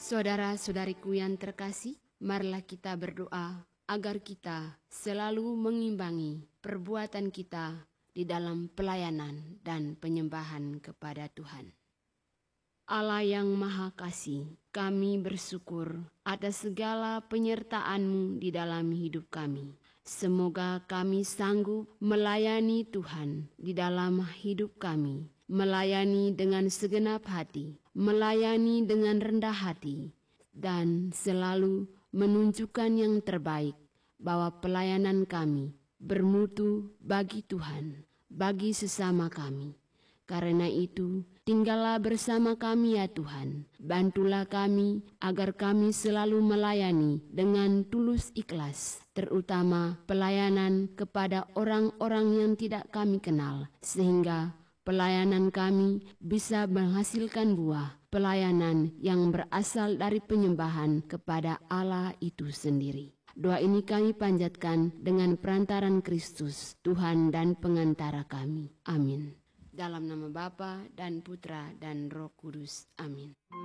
Saudara-saudariku yang terkasih, marilah kita berdoa agar kita selalu mengimbangi perbuatan kita di dalam pelayanan dan penyembahan kepada Tuhan. Allah yang Maha Kasih, kami bersyukur atas segala penyertaan-Mu di dalam hidup kami. Semoga kami sanggup melayani Tuhan di dalam hidup kami, melayani dengan segenap hati, melayani dengan rendah hati, dan selalu menunjukkan yang terbaik bahwa pelayanan kami bermutu bagi Tuhan, bagi sesama kami. Karena itu, tinggallah bersama kami ya Tuhan. Bantulah kami agar kami selalu melayani dengan tulus ikhlas, terutama pelayanan kepada orang-orang yang tidak kami kenal, sehingga pelayanan kami bisa menghasilkan buah, pelayanan yang berasal dari penyembahan kepada Allah itu sendiri. Doa ini kami panjatkan dengan perantaran Kristus, Tuhan dan pengantara kami. Amin. Dalam nama Bapa dan Putra dan Roh Kudus. Amin.